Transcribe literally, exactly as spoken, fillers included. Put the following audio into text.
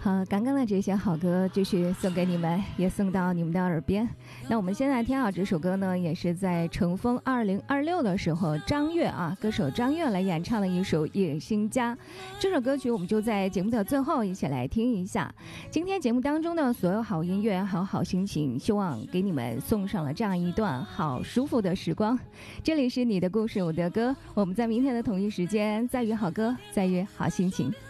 好，刚刚的这些好歌继续送给你们，也送到你们的耳边。那我们现在听好这首歌呢，也是在乘风二零二六的时候，张悦啊，歌手张悦来演唱的一首《野心家》。这首歌曲我们就在节目的最后一起来听一下。今天节目当中的所有好音乐还有好心情，希望给你们送上了这样一段好舒服的时光。这里是你的故事我的歌，我们在明天的同一时间再约好歌，再约好心情。